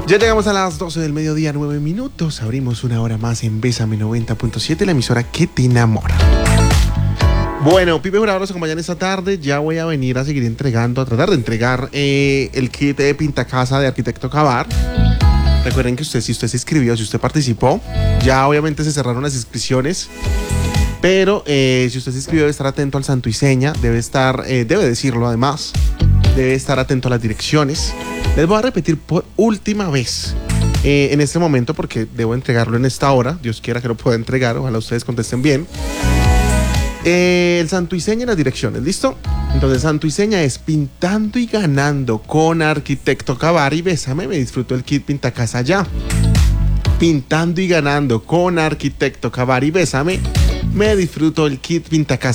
Ya llegamos a las 12 del mediodía, 9 minutos. Abrimos una hora más en Bésame 90.7, la emisora que te enamora. Bueno, Pipe Jurado nos acompañan esta tarde. Ya voy a venir a seguir entregando, a tratar de entregar el kit de Pintacasa de Arquitecto Cavar. Recuerden que si usted se inscribió, si usted participó, ya obviamente se cerraron las inscripciones. Pero si usted se inscribió, debe estar atento al santo y seña, debe decirlo además, debe estar atento a las direcciones. Les voy a repetir por última vez en este momento, porque debo entregarlo en esta hora. Dios quiera que lo pueda entregar, ojalá ustedes contesten bien. El santo y seña y las direcciones, ¿listo? Entonces, santo y seña es pintando y ganando con Arquitecto Cavar y Bésame, me disfruto el kit Pintacasa ya. Pintando y ganando con Arquitecto Cavar y Bésame, me disfruto el kit Pintacasa